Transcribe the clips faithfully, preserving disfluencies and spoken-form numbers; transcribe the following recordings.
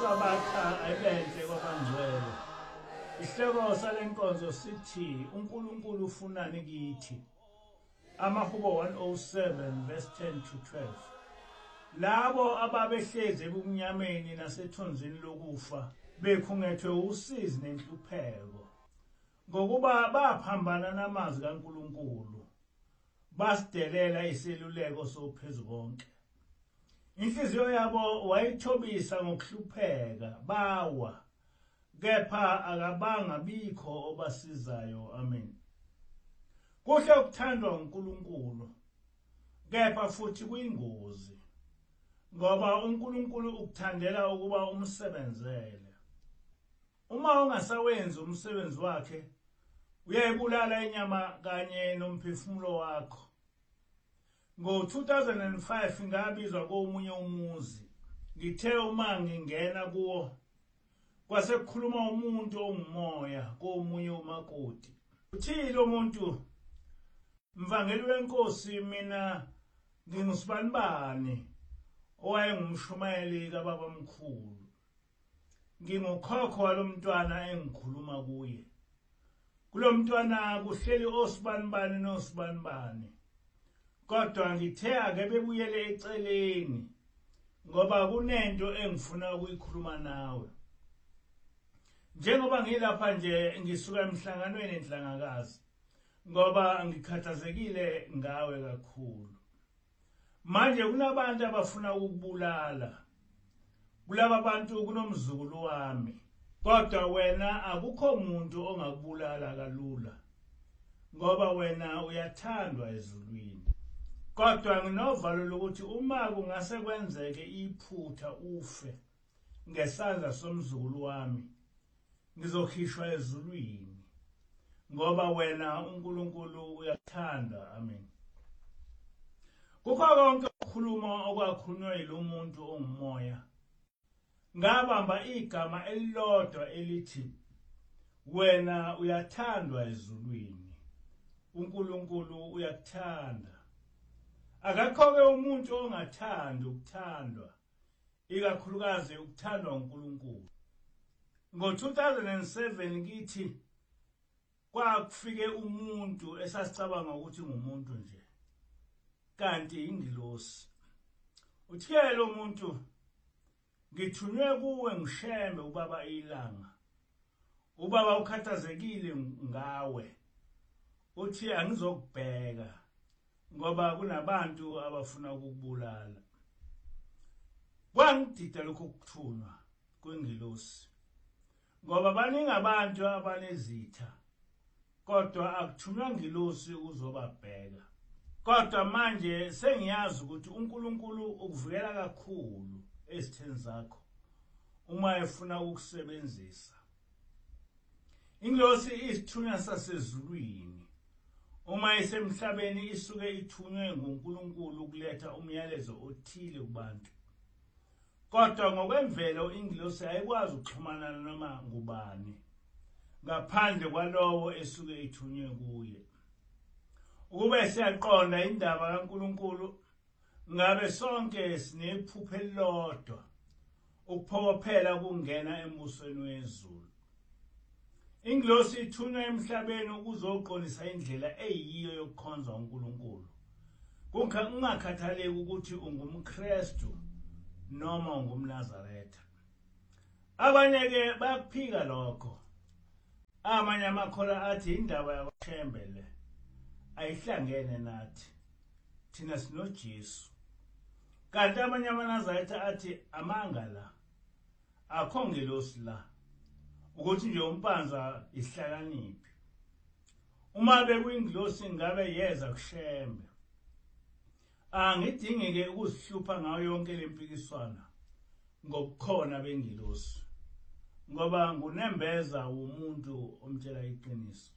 sabatha ayibenhle kwabangcwele. Isihloko salenkonzo sithi uNkulunkulu ufunani kithi. Amahubo one oh seven verse ten to twelve. Labo ababehlezi ebumnyameni nasethunzini lokufa bekhungethwe usizi nenhlupheko. Ngokuba baphambana namazwi kaNkulunkulu. Basidelela iseluleko soPhezukonke. Inhliziyo yabo wayithobisa ngokuhlupheka bawa kepha akabanga bikho obasizayo. Amen. Kuhle ukuthandwa uNkulunkulu kepha futhi kuyingozi ngoba uNkulunkulu ukuthandela ukuba umsebenzele. Uma ungasawenzi umsebenzi wakhe uyayibulala inyama kanye nomphefumulo wakho. Ngo two thousand five ngabizwa komunye umuzi. Ngithe uma ngingena kuwo kwase kukhuluma umuntu ongumoya komunye umakoti. Uthile umuntu, mvangeli wenkosi mina ngingusbanibani owayengumshumayeli kababa mkhulu. Ngingukhokho walomntwana engikhuluma kuye. Kulomntwana kuhleli osibanibani nosibanibani. Kodwa ngithe ake bebuyele eceleni ngoba kunento engifuna ukuyikhuluma nawe. Njengoba ngilapha nje ngisuka emhlanganweni enhlangakazi ngoba ngikhathazekile ngawe kakhulu. Manje kunabantu abafuna ukubulala. Kulaba bantu kunomzukulu wami. Kodwa wena akukho umuntu ongakubulala kalula ngoba wena uyathandwa ezulwini. Kodwa nginovalo lokuthi uma kungase kwenzeke iphutha ufe ngesandla somzukulu wami ngizokhishwa ezulwini ngoba wena uNkulunkulu uyathanda. Amen. Kukho konke ukukhuluma okwakhulunywa yilo muntu ongumoya ngabamba igama elilodwa elithi wena uyathandwa ezulwini. uNkulunkulu uyakuthanda. Akakho-ke umuntu ongathandi ukuthandwa, ikakhulukazi ukuthandwa uNkulunkulu. Ngo two thousand seven ngithi kwakufike umuntu esasicabanga ukuthi ngumuntu nje kanti ingilosi. Uthe lo muntu ngithunywe kuwe ngishembe ubaba ilanga. Ubaba ukhathazekile ngawe. Uthi angizokubheka ngoba kunabantu abafuna ukukubulala. Kwangidida lokho kuthunywa kwengilosi. Ngoba baningi abantu abanezitha kodwa akuthunywa ngilosi ukuzobabheka. Kodwa manje sengiyazi ukuthi uNkulunkulu ukuvikela kakhulu ezitheni zakho uma efuna ukukusebenzisa. Ingilosi isithunywa sasezulwini. Uma isemhlabeni isuke ithunywe nguNkulunkulu ukuletha umyalezo othile kubantu. Kodwa ngokwemvelo ingilosi ayikwazi ukuxhumana noma ngubani ngaphandle kwalowo esuke ithunywe kuye. Ukube siyaqonda indaba kaNkulunkulu ngabe sonke sinephupho elilodwa ukuphokophela kungena embusweni wezulu. Ingilosi ithunywa emhlabeni ukuzoqonisa indlela eyiyo yokukhonza uNkulunkulu. Kungakhathaleki ukuthi ungumKristu noma ungumNazaretha. Abanye ke bayakuphika lokho. Amanye amakholwa athi indaba yakwashembe le ayihlangene nathi. Thina sinoJesu. Kanti amanye amaNazaretha athi amanga la. Akho ngelosi la. Ukuthi nje umpanza isihlakaniphi. Uma bekuyingilosi ngabe yeza kushembe. Angidingi ke ukuzihlupha ngayo yonke lempikiswana ngokukhona bengilosi. Ngoba ngunembeza umuntu omtshela iqiniso.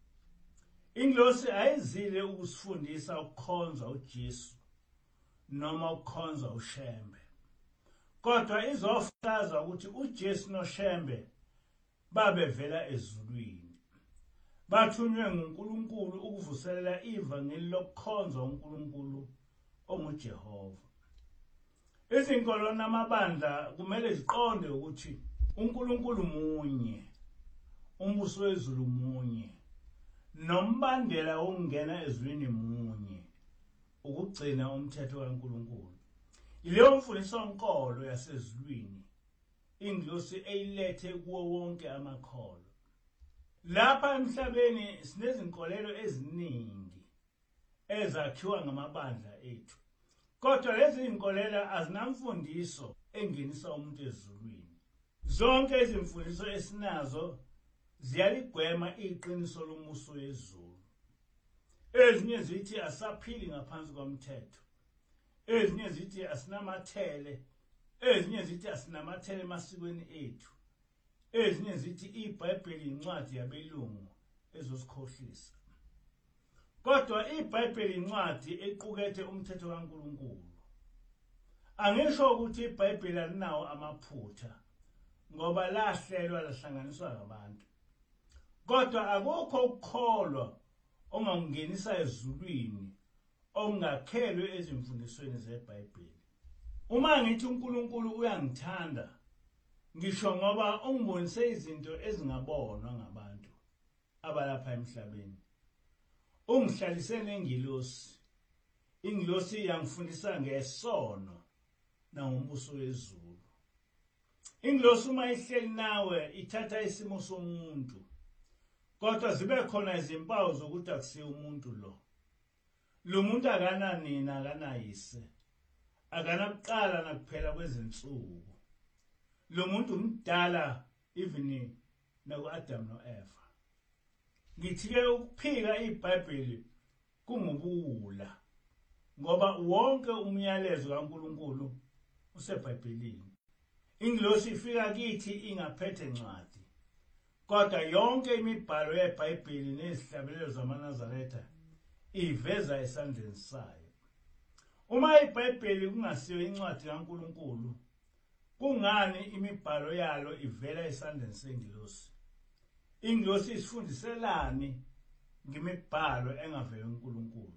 Ingilosi ayizile ukusifundisa ukukhonza uJesu noma ukukhonza ushembe. Kodwa izofakaza ukuthi uJesu noshembe babevela ezulwini. Bathunywe nguNkulunkulu ukuvuselela ivangeli lokukhonza uNkulunkulu onguJehova. Izinkolo namabandla kumele ziqonde ukuthi uNkulunkulu munye, umbuso wezulu munye, nombandela wokungena ezwini munye, ukugcina umthetho kaNkulunkulu. Ileyo mfundiso nkolo yasezulwini ingilosi eyilethe kuwo wonke amakholo. Lapha emhlabeni sinezinkolelo eziningi ezakhiwa ngamabandla ethu. Kodwa lezi zinkolelo azinamfundiso engenisa umuntu ezulwini. Zonke izimfundiso esinazo ziyaligwema iqiniso lomuso wezulu. Ezinye zithi asaphili ngaphansi komthetho. Ezinye zithi asinamathele. Ezinye zithi asinamathele emasikweni ethu. Ezinye zithi iBhayibheli incwadi yabelungu ezosikhohlisa. Kodwa iBhayibheli incwadi equkethe umthetho kaNkulunkulu. Angisho ukuthi iBhayibheli alinawo amaphutha ngoba lahlelwa lahlanganiswa ngabantu. Kodwa akukho ukukholwa ongangenisa ezulwini ongakhelwe ezimfundisweni zeBhayibheli. Uma ngithi uNkulunkulu uyangithanda, ngisho ngoba ungibonise izinto ezingabonwa ngabantu abalapha emhlabeni. Ungihlalise nengilosi. Ingilosi yangifundisa ngesono nangombuso wezulu. Ingilosi uma ihleli nawe ithatha isimo somuntu. Kodwa zibe khona izimpawu zokuthi akusiye umuntu lo. Lo muntu akana nina akana yise. Akana kuqala nakuphela kwezinsuku. Lo muntu umdala even naku Adam no Eva. Ngithi ke ukuphika iBhayibheli kungubula ngoba wonke umyalezo kaNkulunkulu useBhayibhelini. Ingilosi ifika kithi ingaphethe incwadi. Kodwa yonke imibhalo yeBhayibheli nezihlabelelo zamaNazaretha iveza esandleni sayo. Uma iBhayibheli kungasiyo incwadi kaNkulunkulu, kungani imibhalo yalo ivela esandleni sengilosi? Ingilosi isifundiselani ngemibhalo engavela uNkulunkulu?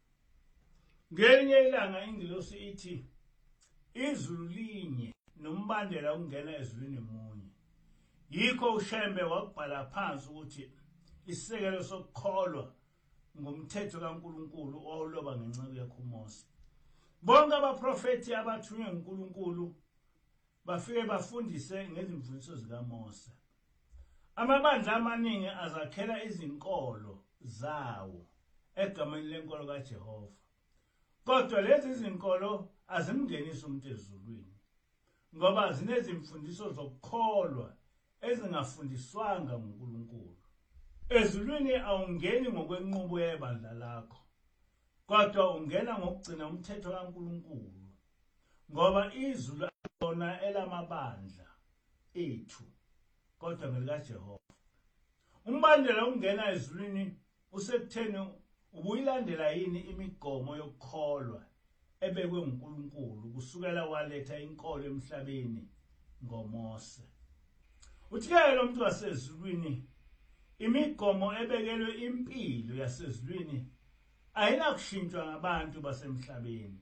Ngelinye ilanga ingilosi ithi izulu linye nombandela ungena ezulwini munye. Yikho uShembe wakubhala phansi ukuthi isisekelo sokukholwa ngomthetho kaNkulunkulu owawuloba ngenceku yakhe uMose. Bonke abaprofeti abathunywe nguNkulunkulu bafike bafundise ngezimfundiso zikaMose. Amabandla amaningi azakhela izinkolo zawo egameni lenkolo kaJehova. Kodwa lezi zinkolo azimngenisi umuntu ezulwini ngoba zinezimfundiso zokukholwa ezingafundiswanga nguNkulunkulu. Ezulwini awungeni ngokwenqubo yebandla lakho, kodwa ungena ngokugcina umthetho kaNkulunkulu ngoba izulu lona elamabandla ethu kodwa ngelikaJehova. Umbandela ungena ezulwini usekutheni ubuyilandela yini imigomo yokukholwa ebekwe uNkulunkulu kusukela waletha inkolo emhlabeni ngoMose. Uthiyelo umuntu wasezulwini imigomo ebekelwe impilo yasezulwini ayinakushintshwa ngabantu basemhlabeni.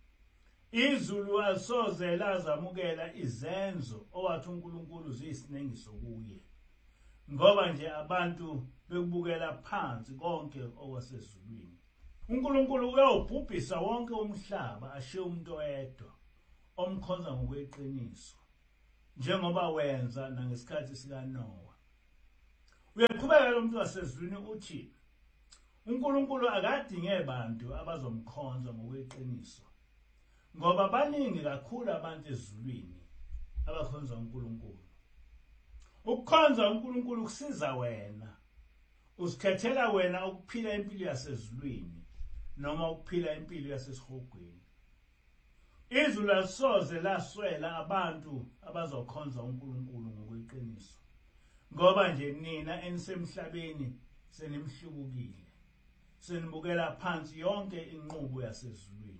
Izulu alisoze lazamukela izenzo owathi uNkulunkulu ziyisinengiso kuye ngoba nje abantu bekubukela phansi konke okwasezulwini. uNkulunkulu uyawubhubhisa wonke umhlaba ashiye umuntu oyedwa omkhonza ngokweqiniso njengoba wenza nangesikhathi sikaNoah. Uyaqhubeka lo muntu wasezulwini uthi uNkulunkulu akadinge bantu abazomkhonza ngokweqiniso ngoba baningi kakhulu abantu ezulwini abakhonza uNkulunkulu. Ukukhonza uNkulunkulu kusiza wena. Usikhethela wena ukuphila impilo yasezulwini noma ukuphila impilo yasesihogweni. Izulu alisoze laswela abantu abazokhonza uNkulunkulu ngokweqiniso ngoba nje nina enisemhlabeni senimhlukukile. Senibukela phansi yonke inqubo yasezulwini.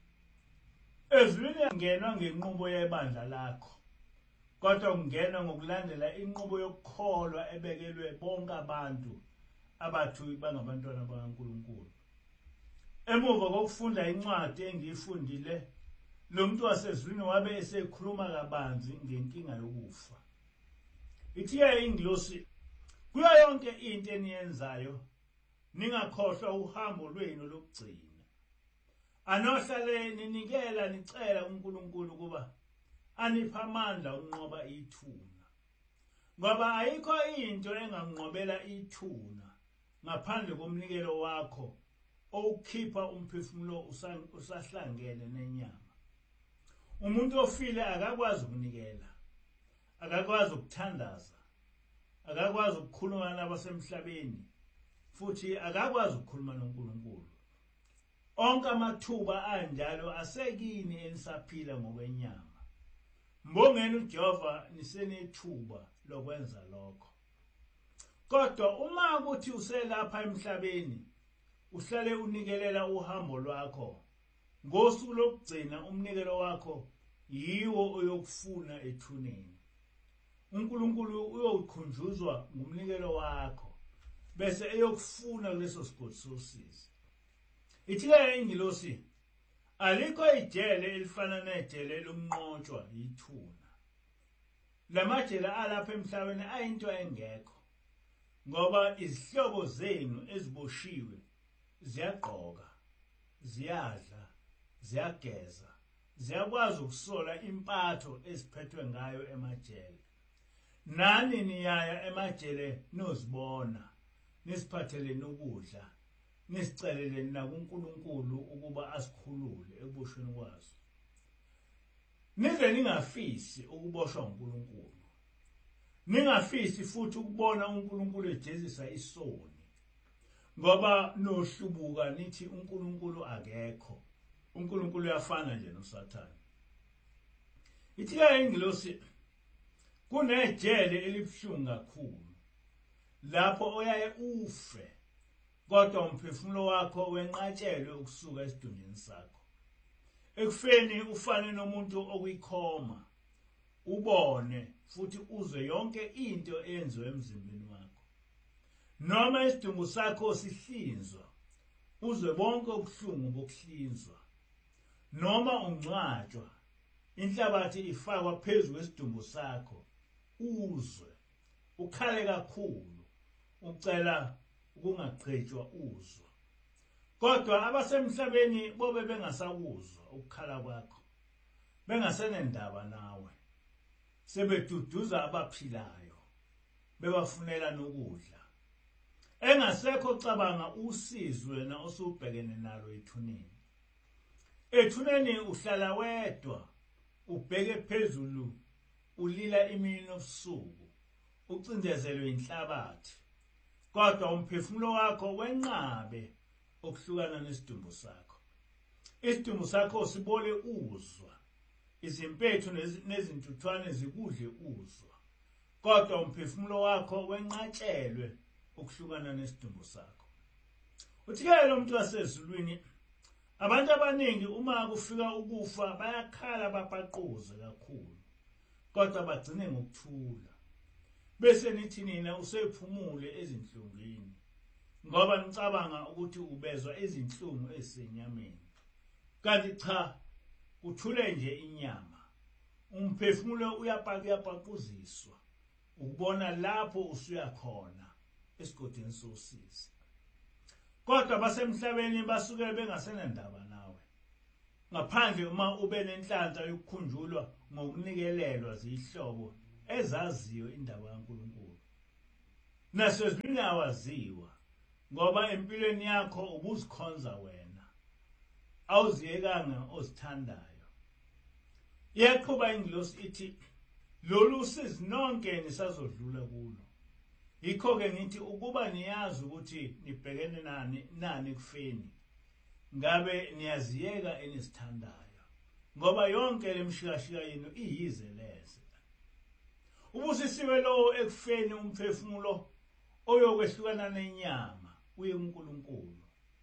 Ezulwini ungenwa ngenqubo yebandla lakho, kodwa ungena ngokulandela inqubo yokukholwa ebekelwe bonke abantu abathu bangabantwana bakaNkulunkulu. Emuva kokufunda incwadi engiyifundile lo muntu wasezulwini wabe esekhuluma kabanzi ngenkinga yokufa. Ithiya ingilosi, kuyo yonke into eniyenzayo ningakhohlwa uhambo lwenu lokugcina. Anohlale ninikela nicela uNkulunkulu kuba anipha amandla ukunqoba ithuna. Ngoba ayikho into enganqobela ithuna ngaphandle komnikelo wakho owukhipha umphefumulo usahlangene nenyama. Umuntu ofile akakwazi ukunikela, akakwazi ukuthandaza, akakwazi ukukhuluma nabasemhlabeni, futhi akakwazi ukukhuluma noNkulunkulu. Onke amathuba anjalo asekini enisaphila ngokwenyama. Mbongeni uJehova nisenethuba lokwenza lokho. Kodwa uma ukuthi uselapha emhlabeni uhlale unikelela uhambo lwakho, ngosuku lokugcina umnikelo wakho yiwo oyokufuna ethuneni. uNkulunkulu uyokhunjuzwa ngumnikelo wakho bese eyokufuna kuleso sigodi sosizi. Ithile ingilosi, alikho ijele elifana nejele lomnqotshwa yithuna. Lamajele alapha emhlabeni ayinto engekho, ngoba izihlobo zenu eziboshiwe ziyagqoka, ziyadla, ziyageza, ziyakwazi ukusola impatho eziphethwe ngayo emajele. Nani niyaya emajele nozibona, nisiphathele nokudla, nisicelele nakuNkulunkulu ukuba asikhulule ekuboshweni kwazo. Nize ningafisi ukuboshwa uNkulunkulu. Ningafisi futhi ukubona uNkulunkulu ejezisa isoni. Ngoba nohlubuka nithi uNkulunkulu akekho. uNkulunkulu uyafana nje noSathane. Ithika ingilosi, kunejele elibuhlungu kakhulu lapho oyaye ufe, kodwa umphefumulo wakho wenqatshelwe ukusuka esidunjini sakho. Ekufeni ufane nomuntu okuyikhoma, ubone futhi uzwe yonke into eyenziwe emzimbeni wakho. Noma isidumbu sakho sihlinzwa, uzwe bonke ubuhlungu bokuhlinzwa. Noma ungcwatshwa, inhlabathi ifakwa phezu kwesidumbu sakho, uzwe, ukhale kakhulu, ucela ukungaqhejwa uzwa. Kodwa abasemhlabeni bobe bengasakuzwa ukukhala kwakho, bengasenendaba nawe, sebeduduza abaphilayo, bebafunela nokudla. Engasekho cabanga usizo wena osubhekene nalo ethuneni. Ethuneni uhlala wedwa, ubheke phezulu, ulila imini nobusuku, ucindezelwe inhlabathi. Kodwa umphefumulo wakho wenqabe okuhlukana nesidumbu sakho. Isidumbu sakho sibole uzwa, izimpethu nezintuthwane zikudle uzwa. Kodwa umphefumulo wakho wenqatshelwe ukuhlukana nesidumbu sakho. Uthike lo muntu wasezulwini, abantu abaningi uma kufika ukufa bayakhala bapaqoze kakhulu, kodwa bagcine ngokuthula. Bese nithi nina usephumule ezinhlungwini, ngoba nicabanga ukuthi ubezwa izinhlungu ezisenyameni. Kanti cha, kuthule nje inyama. Umphefumulo uyapaquziswa, ukubona lapho usuya khona esigodini sosizi. Kodwa basemhlabeni basuke bengasenandaba nawe, ngaphandle uma ube nenhlanhla yokukhunjulwa ngokunikelelwa zihlobo ezaziyo indaba kaNkulunkulu. Nasezulwini awaziwa, ngoba empilweni yakho ubuzikhonza wena, awuziyekanga ozithandayo. Iyaqhuba ingilosi ithi, lolu sizi nonke nisazodlula kulo. Yikho-ke ngithi ukuba niyazi ukuthi nibhekene nani nani kufeni, ngabe niyaziyeka enizithandayo, ngoba yonke lemshikashika yenu iyize leze. Ubusisiwe lo ekufeni umphefumulo oyokwehlukana nenyama uye kuNkulunkulu.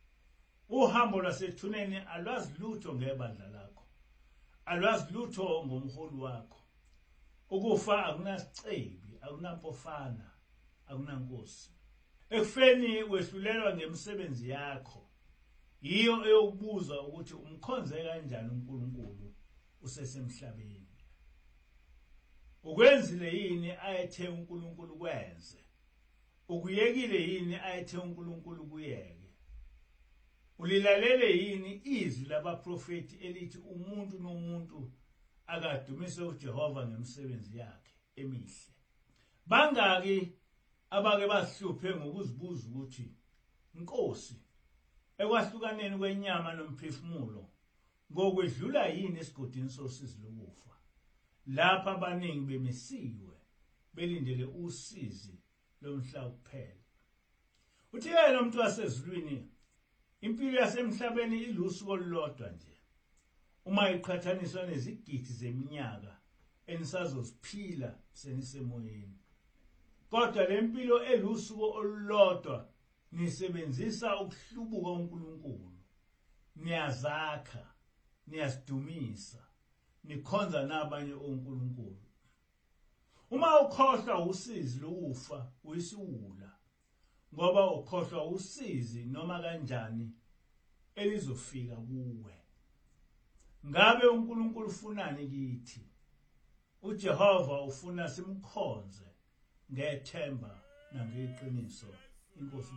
Uhambo lwasethuneni alwazi lutho ngebandla lakho, alwazi lutho ngomholi wakho. Ukufa akunasicebi, akunampofana, akunankosi. Ekufeni wehlulelwa ngemisebenzi yakho, yiyo eyokubuza ukuthi umkhonze kanjani uNkulunkulu usesemhlabeni. Ukwenzile yini ayethe uNkulunkulu kwenze? Ukuyekile yini ayethe uNkulunkulu kuyeke? Ulilalele yini izwi labaprofeti elithi umuntu nomuntu akadumise uJehova ngemisebenzi yakhe emihle? Bangaki abake bahluphe ngokuzibuza ukuthi Nkosi, ekwahlukaneni kwenyama nomphefumulo ngokwedlula yini esigodini sosizi lokufa? Lapha abaningi bemisiwe belindele usizi lomhla kuphela. Uthi yena umuntu wasezulwini, impilo yasemhlabeni ilusuku olulodwa nje, uma iqhathaniswa nezigidi zeminyaka enisazoziphila senisemoyeni. Kodwa lempilo elusuku olulodwa nisebenzisa ukuhlubuka uNkulunkulu, niyazakha, niyazidumisa, nikhonza nabanye onkulunkulu. Uma ukhohlwa usizi lokufa uyisiwula, ngoba ukhohlwa usizi noma kanjani elizofika kuwe. Ngabe uNkulunkulu ufunani kithi? uJehova ufuna simkhonze ngethemba nangeqiniso. Inkosi